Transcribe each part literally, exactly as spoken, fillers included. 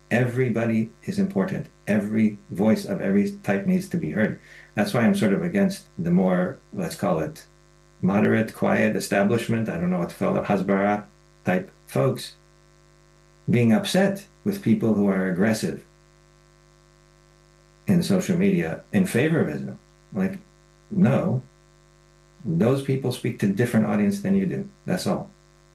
Everybody is important. Every voice of every type needs to be heard. That's why I'm sort of against the more, let's call it, moderate, quiet establishment. I don't know what to call it, Hasbara type folks being upset with people who are aggressive in social media in favor of Israel. Like, no, those people speak to a different audience than you do. That's all.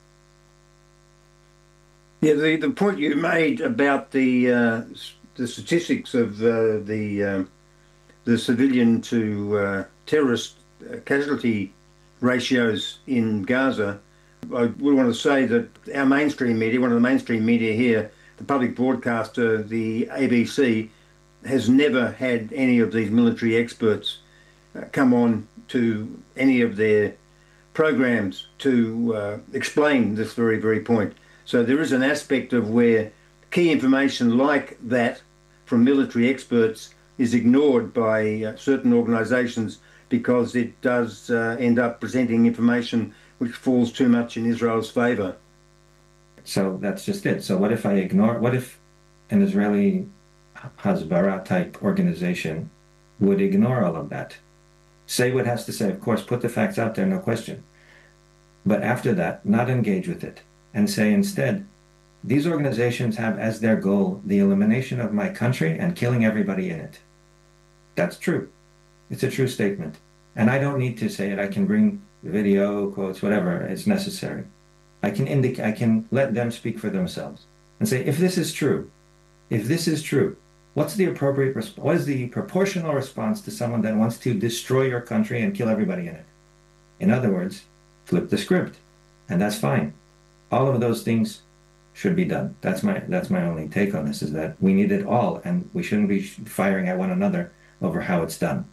Yeah, the, the point you made about the uh, the statistics of uh, the uh, the civilian to uh, terrorist casualty ratios in Gaza, I would want to say that our mainstream media, one of the mainstream media here, the public broadcaster, the A B C, has never had any of these military experts uh, come on to any of their programs to uh, explain this very, very point. So there is an aspect of where key information like that from military experts is ignored by uh, certain organisations because it does uh, end up presenting information which falls too much in Israel's favour. So that's just it. So what if I ignore, what if an Israeli Hasbara type organization would ignore all of that? Say what it has to say, of course, put the facts out there, no question. But after that, not engage with it and say instead, these organizations have as their goal the elimination of my country and killing everybody in it. That's true. It's a true statement. And I don't need to say it. I can bring video, quotes, whatever is necessary. I can indicate, I can let them speak for themselves and say, if this is true, if this is true, what's the appropriate response? What is the proportional response to someone that wants to destroy your country and kill everybody in it? In other words, flip the script, and that's fine. All of those things should be done. That's my that's my only take on this, is that we need it all, and we shouldn't be firing at one another over how it's done.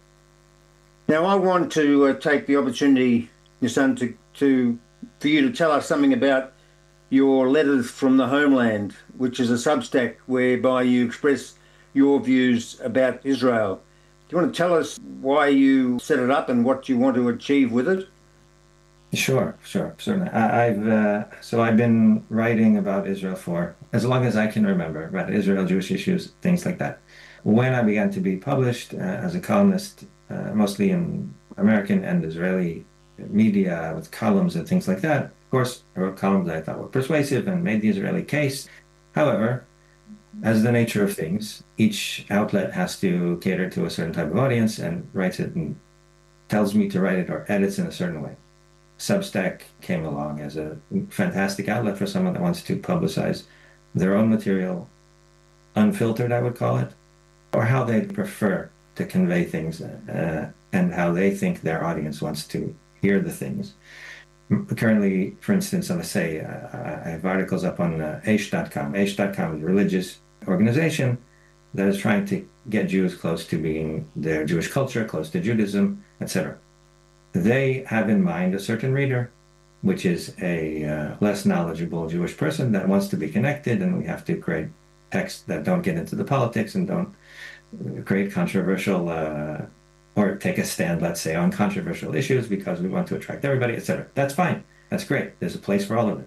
Now, I want to uh, take the opportunity, your son, to, to for you to tell us something about your Letters from the Homeland, which is a Substack whereby you express your views about Israel. Do you want to tell us why you set it up and what you want to achieve with it? Sure, sure, certainly. I, I've uh, so I've been writing about Israel for as long as I can remember, about Israel, Jewish issues, things like that. When I began to be published uh, as a columnist, uh, mostly in American and Israeli media with columns and things like that, of course, I wrote columns that I thought were persuasive and made the Israeli case. However, as the nature of things, each outlet has to cater to a certain type of audience and writes it and tells me to write it or edits in a certain way. Substack came along as a fantastic outlet for someone that wants to publicize their own material, unfiltered, I would call it, or how they prefer to convey things uh, and how they think their audience wants to hear the things. Currently, for instance, let's say uh, I have articles up on uh, Aish dot com. Aish dot com is a religious organization that is trying to get Jews close to being their Jewish culture, close to Judaism, et cetera. They have in mind a certain reader, which is a uh, less knowledgeable Jewish person that wants to be connected, and we have to create texts that don't get into the politics and don't create controversial uh, or take a stand, let's say, on controversial issues because we want to attract everybody, et cetera. That's fine. That's great. There's a place for all of it.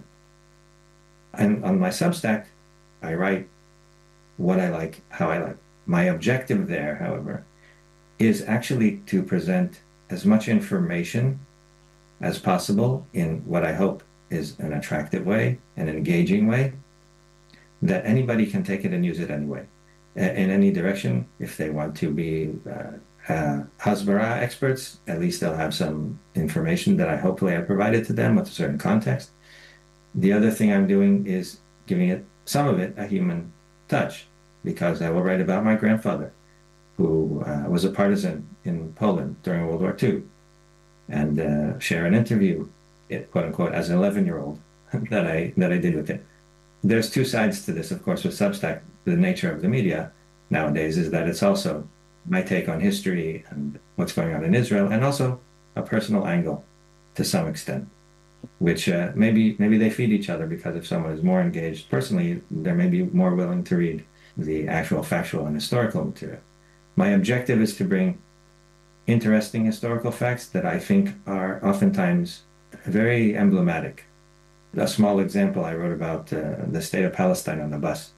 And on my Substack, I write what I like, how I like. My objective there, however, is actually to present as much information as possible in what I hope is an attractive way, an engaging way, that anybody can take it and use it anyway, in any direction. If they want to be uh, uh, Hasbara experts, at least they'll have some information that I hopefully I provided to them with a certain context. The other thing I'm doing is giving it, some of it, a human touch, because I will write about my grandfather, who uh, was a partisan in Poland during World War Two, and uh, share an interview, it, quote unquote, as an eleven-year-old that I that I did with him. There's two sides to this, of course, with Substack. The nature of the media nowadays is that it's also my take on history and what's going on in Israel, and also a personal angle to some extent, which uh, maybe maybe they feed each other, because if someone is more engaged personally, they're maybe more willing to read the actual factual and historical material. My objective is to bring interesting historical facts that I think are oftentimes very emblematic. A small example, I wrote about uh, the state of Palestine on the bus.